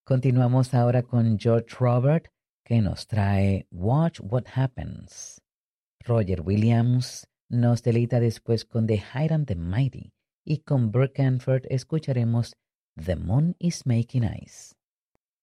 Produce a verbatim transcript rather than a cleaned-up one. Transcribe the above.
Continuamos ahora con George Robert, que nos trae Watch What Happens. Roger Williams nos deleita después con The High and the Mighty y con Burke Canford escucharemos The Moon is Making Eyes.